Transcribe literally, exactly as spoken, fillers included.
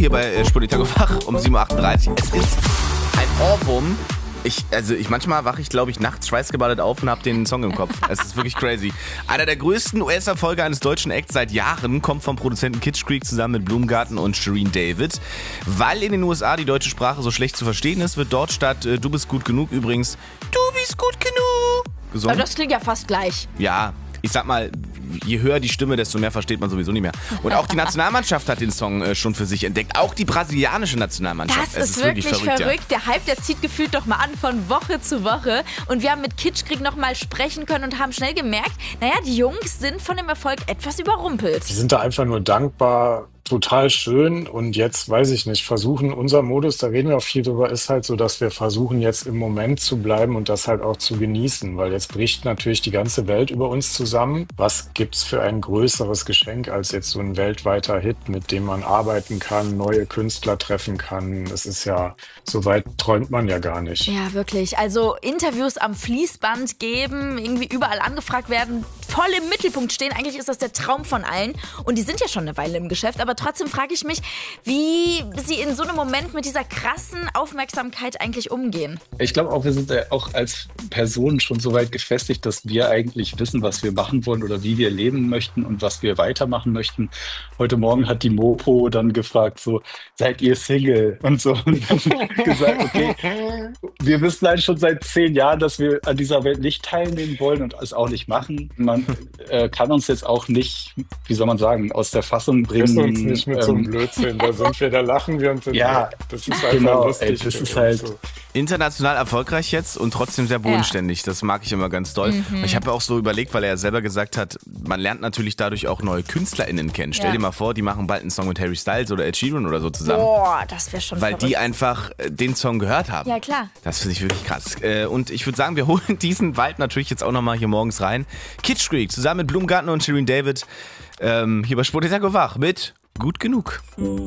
hier bei äh, Spolitago Wach um sieben Uhr achtunddreißig. Es ist ein Ohrwurm. Ich, also ich, manchmal wache ich, glaube ich, nachts schweißgebadet auf und habe den Song im Kopf. Es ist wirklich crazy. Einer der größten U S-Erfolge eines deutschen Acts seit Jahren kommt vom Produzenten Kitsch Creek zusammen mit Blumengarten und Shireen David. Weil in den U S A die deutsche Sprache so schlecht zu verstehen ist, wird dort statt äh, Du bist gut genug übrigens Du bist gut genug gesungen. Aber das klingt ja fast gleich. Ja, ich sag mal, je höher die Stimme, desto mehr versteht man sowieso nicht mehr. Und auch die Nationalmannschaft hat den Song äh, schon für sich entdeckt. Auch die brasilianische Nationalmannschaft. Das es ist, ist wirklich, wirklich verrückt. verrückt. Der Hype, der zieht gefühlt doch mal an von Woche zu Woche. Und wir haben mit Kitsch Creek noch mal sprechen können und haben schnell gemerkt, naja, die Jungs sind von dem Erfolg etwas überrumpelt. Die sind da einfach nur dankbar. Total schön und jetzt, weiß ich nicht, versuchen, unser Modus, da reden wir auch viel drüber, ist halt so, dass wir versuchen jetzt im Moment zu bleiben und das halt auch zu genießen, weil jetzt bricht natürlich die ganze Welt über uns zusammen. Was gibt's für ein größeres Geschenk als jetzt so ein weltweiter Hit, mit dem man arbeiten kann, neue Künstler treffen kann? Das ist ja, so weit träumt man ja gar nicht. Ja, wirklich. Also Interviews am Fließband geben, irgendwie überall angefragt werden, voll im Mittelpunkt stehen. Eigentlich ist das der Traum von allen und die sind ja schon eine Weile im Geschäft, aber trotzdem frage ich mich, wie sie in so einem Moment mit dieser krassen Aufmerksamkeit eigentlich umgehen. Ich glaube auch, wir sind ja auch als Personen schon so weit gefestigt, dass wir eigentlich wissen, was wir machen wollen oder wie wir leben möchten und was wir weitermachen möchten. Heute Morgen hat die Mopo dann gefragt, so, seid ihr Single? Und so. Und dann gesagt, okay, wir wissen halt schon seit zehn Jahren, dass wir an dieser Welt nicht teilnehmen wollen und es auch nicht machen. Man äh, kann uns jetzt auch nicht, wie soll man sagen, aus der Fassung bringen. Nicht mit so einem Blödsinn, da sind wir, da lachen wir und sind ja, das ist einfach genau, lustig. Ey, das ist halt so. International erfolgreich jetzt und trotzdem sehr bodenständig. Ja. Das mag ich immer ganz doll. Mhm. Ich habe auch so überlegt, weil er selber gesagt hat, man lernt natürlich dadurch auch neue KünstlerInnen kennen. Stell ja. dir mal vor, die machen bald einen Song mit Harry Styles oder Ed Sheeran oder so zusammen. Boah, das wäre schon Weil verrückt. die einfach den Song gehört haben. Ja, klar. Das finde ich wirklich krass. Und ich würde sagen, wir holen diesen Vibe natürlich jetzt auch nochmal hier morgens rein. Kitsch Creek zusammen mit Blumengarten und Shireen David ähm, hier bei Spolitago Wach mit Gut genug.